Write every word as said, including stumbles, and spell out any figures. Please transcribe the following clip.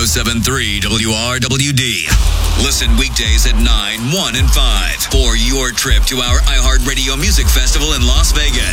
oh seven point three W R W D. Listen weekdays at nine, one, and five for your trip to our iHeartRadio Music Festival in Las Vegas.